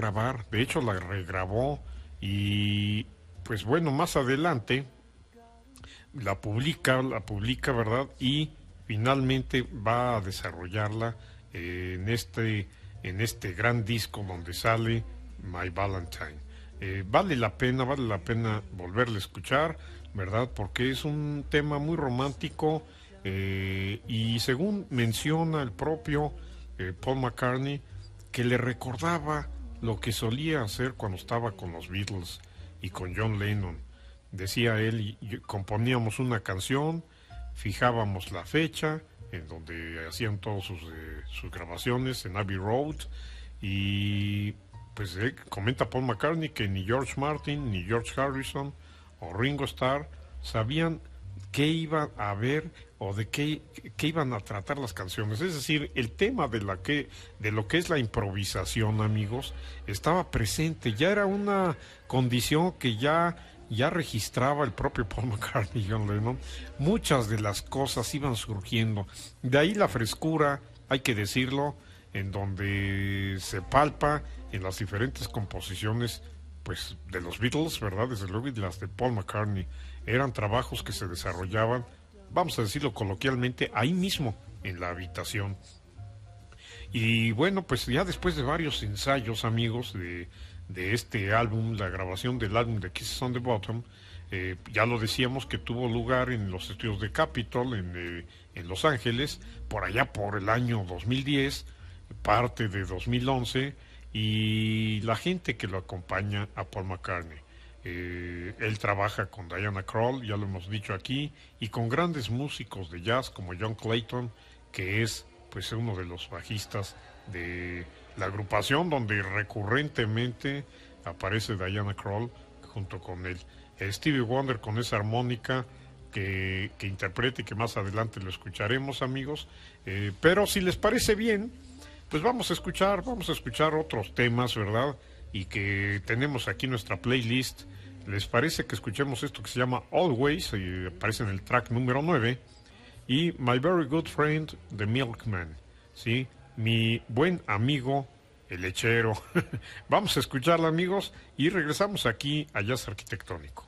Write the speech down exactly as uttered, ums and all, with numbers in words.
grabar, de hecho la regrabó y pues bueno, más adelante la publica, la publica, ¿verdad? Y finalmente va a desarrollarla eh, en este en este gran disco donde sale My Valentine. Eh, vale la pena, vale la pena volverle a escuchar, ¿verdad? Porque es un tema muy romántico eh, y según menciona el propio eh, Paul McCartney, que le recordaba lo que solía hacer cuando estaba con los Beatles y con John Lennon. Decía él, y, y componíamos una canción, fijábamos la fecha en donde hacían todas sus, eh, sus grabaciones en Abbey Road y pues eh, comenta Paul McCartney que ni George Martin, ni George Harrison o Ringo Starr sabían qué iba a ver o de qué, qué iban a tratar las canciones. Es decir, el tema de, la que, de lo que es la improvisación, amigos, estaba presente. Ya era una condición que ya, ya registraba el propio Paul McCartney y John Lennon. Muchas de las cosas iban surgiendo. De ahí la frescura, hay que decirlo, en donde se palpa en las diferentes composiciones pues de los Beatles, ¿verdad? Desde luego, y de las de Paul McCartney. Eran trabajos que se desarrollaban, vamos a decirlo coloquialmente, ahí mismo, en la habitación. Y bueno, pues ya después de varios ensayos, amigos, de, de este álbum, la grabación del álbum de Kisses on the Bottom, eh, ya lo decíamos que tuvo lugar en los estudios de Capitol, en, eh, en Los Ángeles, por allá por el año dos mil diez, parte de dos mil once, y la gente que lo acompaña a Paul McCartney. Eh, él trabaja con Diana Krall, ya lo hemos dicho aquí, y con grandes músicos de jazz como John Clayton, que es pues uno de los bajistas de la agrupación donde recurrentemente aparece Diana Krall junto con él. Eh, Stevie Wonder con esa armónica que, que interprete y que más adelante lo escucharemos, amigos. Eh, pero si les parece bien, pues vamos a escuchar, vamos a escuchar otros temas, ¿verdad? Y que tenemos aquí nuestra playlist. ¿Les parece que escuchemos esto que se llama Always? Y aparece en el track número nueve. Y My Very Good Friend, The Milkman. ¿Sí? Mi buen amigo, el lechero. Vamos a escucharla, amigos, y regresamos aquí a Jazz Arquitectónico.